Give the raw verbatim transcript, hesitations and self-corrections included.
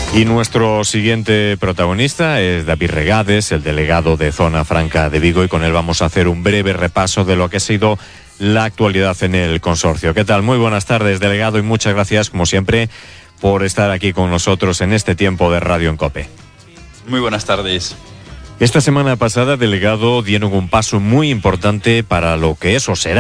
Y nuestro siguiente protagonista es David Regades, el delegado de Zona Franca de Vigo, y con él vamos a hacer un breve repaso de lo que ha sido la actualidad en el consorcio. ¿Qué tal? Muy buenas tardes, delegado, y muchas gracias, como siempre, por estar aquí con nosotros en este tiempo de Radio en COPE. Muy buenas tardes. Esta semana pasada, delegado, dieron un paso muy importante para lo que es o será